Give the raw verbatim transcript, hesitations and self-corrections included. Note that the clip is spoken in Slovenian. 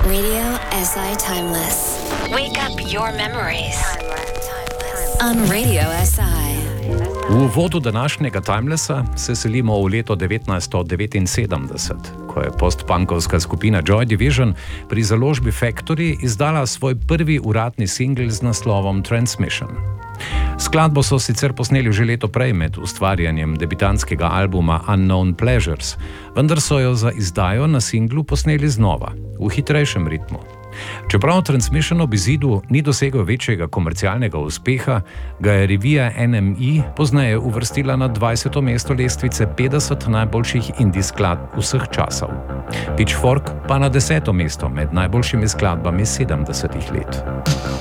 Radio S I Timeless. Wake up your memories. On Radio S I. V uvodu današnjega Timelessa se selimo v leto devetnajststo devetinsedemdeset, ko je postpunkovska skupina Joy Division pri založbi Factory izdala svoj prvi uradni singl z naslovom Transmission. Skladbo so sicer posneli že leto prej med ustvarjanjem debitantskega albuma Unknown Pleasures, vendar so jo za izdajo na singlu posneli znova, v hitrejšem ritmu. Čeprav Transmission ob izidu ni dosegel večjega komercialnega uspeha, ga je revija N M E pozneje uvrstila na dvajseto mesto lestvice petdeset najboljših indie skladb vseh časov. Pitchfork pa na deseto mesto med najboljšimi skladbami sedemdesetih let.